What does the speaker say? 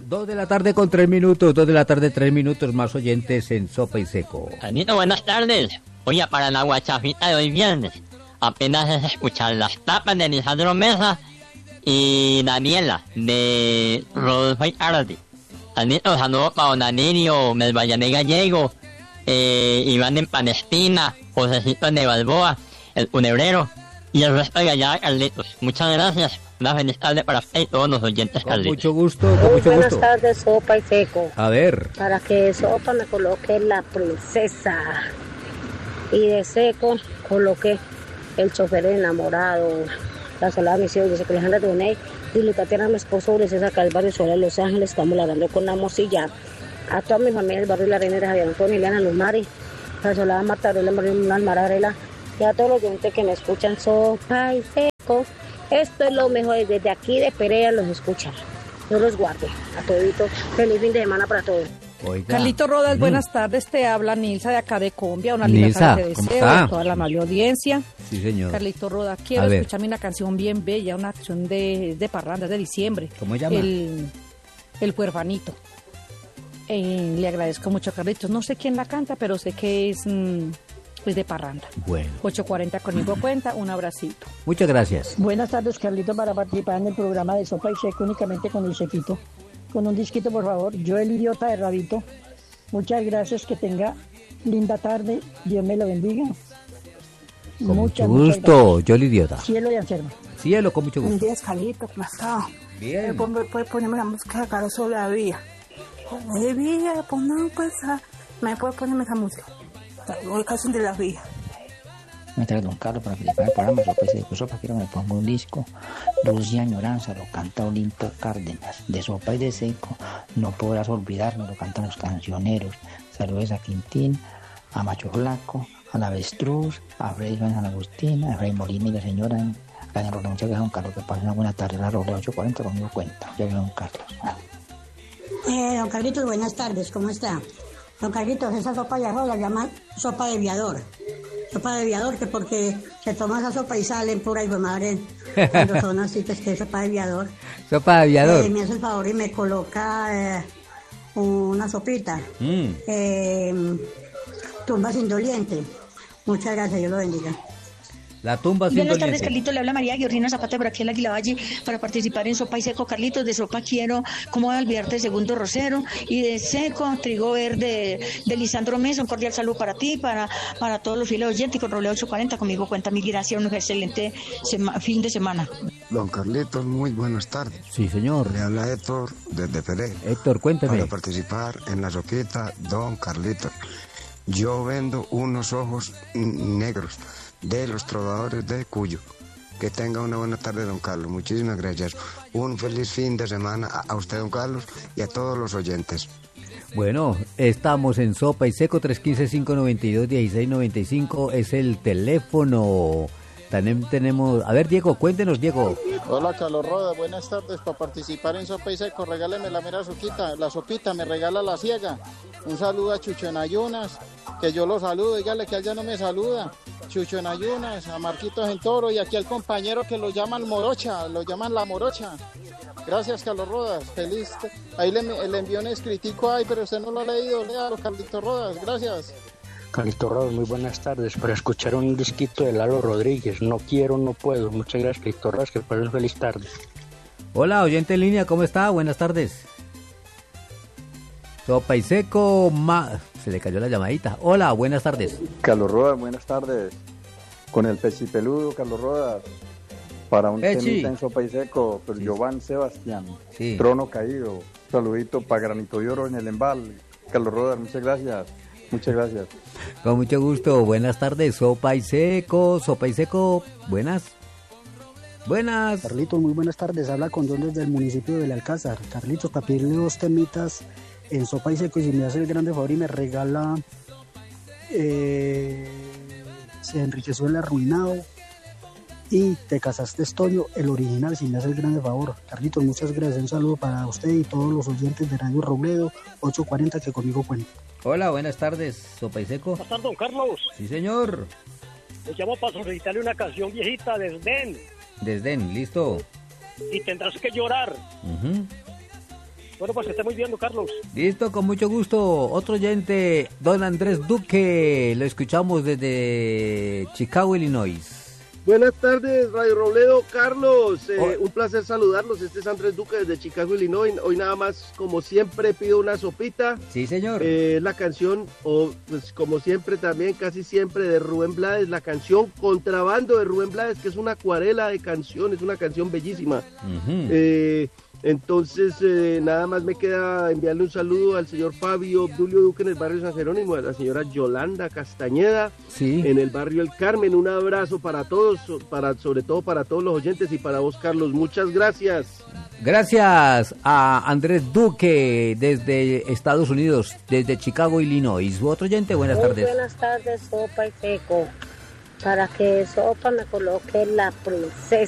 2 de la tarde con 3 minutos, 2 de la tarde 3 minutos, más oyentes en Sopa y Seco. Anito, buenas tardes. Oye, para la guachafita de hoy viernes, apenas es escuchar las tapas de Lisandro Mesa y Daniela, de Rodolfo Arati. Anito, saludos para Don Anirio, Melvallané Gallego, Iván en Palestina, Josecito de Balboa, el Cunebrero y el resto de allá, Carlitos. Muchas gracias. Una feliz tarde para usted y todos los oyentes, Con Carlitos. mucho gusto, con mucho Buenas gusto. tardes, Sopa y Seco. A ver, Para que Sopa me coloque la princesa y de Seco coloque el chofer enamorado, la Solada Misión, yo sé que Alejandra Donay y Lucatiana, mi esposo, César Calvario, Sola de Los Ángeles, estamos hablando con la mosilla. A toda mi familia del barrio La Reina de Javier Antonio, Ileana Luz Mari, la Solada Marta Aurela, María Almararela, y a todos los oyentes que me escuchan, Sopa y Seco. Esto es lo mejor, desde aquí de Pereira los escuchan. Dios los guarde. A todito, feliz fin de semana para todos. oiga. Carlito Rodas, buenas tardes, te habla Nilsa de acá de Colombia, una linda Nilsa, tarde de ¿cómo deseo, está? de toda la amable audiencia. Sí, señor. Carlito Rodas, A quiero ver. escucharme una canción bien bella, una canción de parranda, de diciembre. ¿Cómo se llama? El Huerfanito. Le agradezco mucho a Carlitos, no sé quién la canta, pero sé que es de parranda. Bueno, 8:40 conmigo cuenta, un abracito. muchas gracias. Buenas tardes, Carlito, para participar en el programa de Sopa y Seco únicamente con el sequito. Con un disquito, por favor. Yo, el idiota de Rabito. Muchas gracias, que tenga linda tarde. Dios me lo bendiga. Con mucho Muchas gusto, yo el idiota. gracias. Cielo y Anselmo. Cielo, con mucho Buenos gusto. días, Carlito, ¿cómo está? Bien. Puede ponerme la música de Carlos Solavía. Vía, pues no, pues, me puede ponerme esa música. Hoy casi de la vía. Me trae Don Carlos para participar del programa Sopa y Seco. Sopa, quiero que me ponga un disco. Dulce Añoranza, lo canta Olinto Cárdenas. De Sopa y de Seco, no podrás olvidarme, lo cantan los cancioneros. Saludos a Quintín, a Macho Flaco, a la Avestruz, a Freddy Juan San Agustín, a Rey Molina y la señora Doña Rosa. Muchas gracias, Don Carlos, que pasen una buena tarde. La Roble 8:40 conmigo cuenta. Ya Don Carlos. Don Carlitos, buenas tardes, ¿cómo está? Don Carlitos, esa sopa de arroz la llaman sopa de viador. Sopa de viador, que porque se toma esa sopa y salen pura y de madre. Cuando son así, que es que es sopa de viador. Sopa de aviador. Me hace el favor y me coloca una sopita. Tumba sin doliente. Muchas gracias, Dios lo bendiga. La tumba sin Buenas tardes, doliente. Carlitos. Le habla María Georgina Zapata por aquí en Águila Valle para participar en Sopa y Seco. Carlitos, de Sopa quiero cómo olvidarte de Segundo Rosero, y de Seco, Trigo Verde de Lisandro Mesa. Un cordial saludo para ti, para todos los fieles oyentes. Con Roble 8:40 conmigo cuenta. Mil gracias, un excelente fin de semana. Don Carlitos, muy buenas tardes. Sí, señor. Le habla Héctor desde Pereira. Héctor, cuénteme. Para participar en la sopita, Don Carlitos. Yo vendo unos ojos negros de los trovadores de Cuyo. Que tenga una buena tarde, don Carlos. Muchísimas gracias. Un feliz fin de semana a usted, don Carlos, y a todos los oyentes. Bueno, estamos en Sopa y Seco, 315-592-1695 es el teléfono. También tenemos... A ver, Diego, cuéntenos, Diego. Hola, Carlos Roda, buenas tardes. Para participar en Sopa y Seco, regáleme la mera la sopita, me regala la ciega. Un saludo a Chucho en Ayunas, que yo lo saludo, dígale que allá no me saluda. Chucho en Ayunas, a Marquitos en Toro y aquí al compañero que lo llaman Morocha, lo llaman La Morocha. Gracias, Carlos Rodas, feliz. Ahí le envió un escritico ahí, pero usted no lo ha leído, léalo, Carlitos Rodas, gracias. Carlito Rodas, muy buenas tardes. Para escuchar un disquito de Lalo Rodríguez, No quiero, no puedo. Muchas gracias, Carlito Rodas, que pasen feliz tarde. Hola, oyente en línea, ¿cómo está? Buenas tardes. Sopa y Seco, se le cayó la llamadita. Hola, buenas tardes. Carlos Rodas, buenas tardes. Con el pechipeludo, Carlos Rodas. Para un temita en Sopa y Seco, pero sí. Giovanni Sebastián, sí. Trono caído. Saludito para Granito de Oro en el Embal. Carlos Rodas, muchas gracias. Muchas gracias. Con mucho gusto. Buenas tardes, Sopa y Seco. Sopa y Seco, buenas. Buenas. Carlitos, muy buenas tardes. Habla con Don desde el municipio del Alcázar. Carlitos, para pedirle 2 temitas en Sopa y Seco, y si me hace el grande favor y me regala Se enriqueció el arruinado y Te casaste, Toño, el original, si me hace el grande favor. Carlitos, muchas gracias. Un saludo para usted y todos los oyentes de Radio Robledo 840, que conmigo cuenta. Hola, buenas tardes, Sopa y Seco. ¿Cómo estás, don Carlos? Sí, señor. Le llamo para solicitarle una canción viejita, Desdén. Desdén, listo. Y tendrás que llorar. Bueno, pues que esté muy bien, don Carlos. Listo, con mucho gusto. Otro oyente, don Andrés Duque, lo escuchamos desde Chicago, Illinois. Buenas tardes, Radio Robledo, Carlos, un placer saludarlos, este es Andrés Duque desde Chicago, Illinois. Hoy nada más, como siempre, pido una sopita. Sí, señor. La canción, pues como siempre también, casi siempre, de Rubén Blades, la canción Contrabando de Rubén Blades, que es una acuarela de canción, es una canción bellísima. Entonces, nada más me queda enviarle un saludo al señor Fabio Obdulio Duque en el barrio San Jerónimo, a la señora Yolanda Castañeda en el barrio El Carmen. Un abrazo para todos, sobre todo para todos los oyentes y para vos, Carlos. Muchas gracias. Gracias a Andrés Duque desde Estados Unidos, desde Chicago, Illinois. Otro oyente, buenas tardes. Buenas tardes, Sopa y Seco. Para que Sopa me coloque la princesa.